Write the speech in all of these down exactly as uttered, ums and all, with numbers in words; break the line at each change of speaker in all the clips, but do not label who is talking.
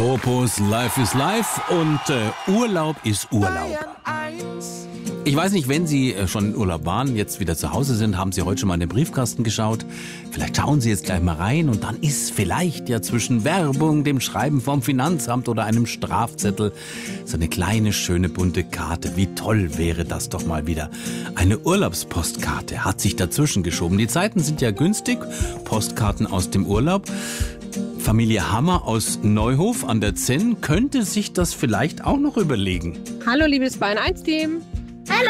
Opus Life is Life und äh, Urlaub ist Urlaub. Ich weiß nicht, wenn Sie schon in Urlaub waren, jetzt wieder zu Hause sind, haben Sie heute schon mal in den Briefkasten geschaut. Vielleicht schauen Sie jetzt gleich mal rein und dann ist vielleicht ja zwischen Werbung, dem Schreiben vom Finanzamt oder einem Strafzettel so eine kleine, schöne, bunte Karte. Wie toll wäre das doch mal wieder. Eine Urlaubspostkarte hat sich dazwischen geschoben. Die Zeiten sind ja günstig. Postkarten aus dem Urlaub. Familie Hammer aus Neuhof an der Zenn könnte sich das vielleicht auch noch überlegen.
Hallo, liebes Bayern eins Team.
Hallo,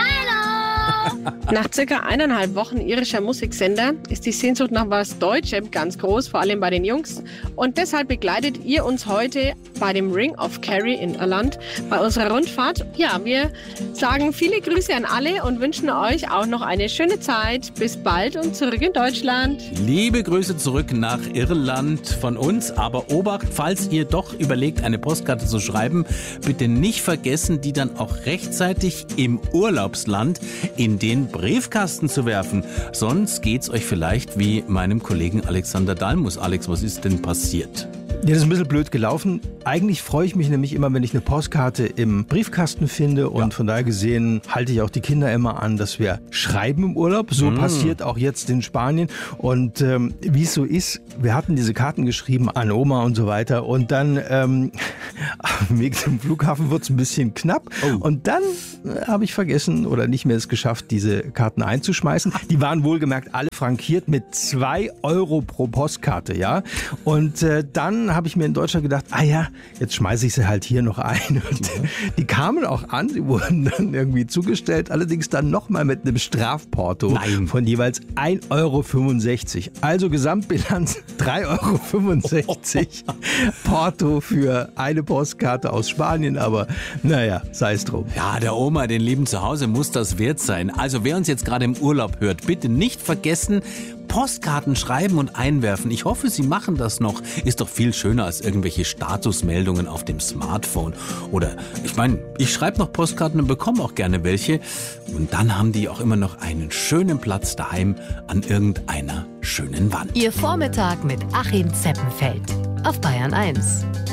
hallo!
Nach circa eineinhalb Wochen irischer Musiksender ist die Sehnsucht nach was Deutschem ganz groß, vor allem bei den Jungs. Und deshalb begleitet ihr uns heute bei dem Ring of Kerry in Irland bei unserer Rundfahrt. Ja, wir sagen viele Grüße an alle und wünschen euch auch noch eine schöne Zeit. Bis bald und zurück in Deutschland.
Liebe Grüße zurück nach Irland von uns. Aber Obacht, falls ihr doch überlegt, eine Postkarte zu schreiben, bitte nicht vergessen, die dann auch rechtzeitig im Urlaubsland in den Briefkasten zu werfen. Sonst geht's euch vielleicht wie meinem Kollegen Alexander Dalmus. Alex, was ist denn passiert?
Ja, das ist ein bisschen blöd gelaufen. Eigentlich freue ich mich nämlich immer, wenn ich eine Postkarte im Briefkasten finde. Und ja. Von daher gesehen halte ich auch die Kinder immer an, dass wir schreiben im Urlaub. So mm. passiert auch jetzt in Spanien. Und ähm, wie es so ist, wir hatten diese Karten geschrieben an Oma und so weiter. Und dann ähm, auf dem Weg zum Flughafen wird es ein bisschen knapp. Oh. Und dann äh, habe ich vergessen oder nicht mehr es geschafft, diese Karten einzuschmeißen. Die waren wohlgemerkt alle frankiert mit zwei Euro pro Postkarte. Ja. Und äh, dann habe ich mir in Deutschland gedacht, ah ja, jetzt schmeiße ich sie halt hier noch ein. Und die kamen auch an, sie wurden dann irgendwie zugestellt, allerdings dann nochmal mit einem Strafporto Nein. von jeweils ein Euro fünfundsechzig. Also Gesamtbilanz drei Euro fünfundsechzig Porto für eine Postkarte aus Spanien, aber naja, sei es drum.
Ja, der Oma, den Lieben zu Hause, muss das wert sein. Also wer uns jetzt gerade im Urlaub hört, bitte nicht vergessen, Postkarten schreiben und einwerfen. Ich hoffe, Sie machen das noch. Ist doch viel schöner als irgendwelche Statusmeldungen auf dem Smartphone. Oder, ich meine, ich schreibe noch Postkarten und bekomme auch gerne welche. Und dann haben die auch immer noch einen schönen Platz daheim an irgendeiner schönen Wand.
Ihr Vormittag mit Achim Zeppenfeld auf Bayern eins.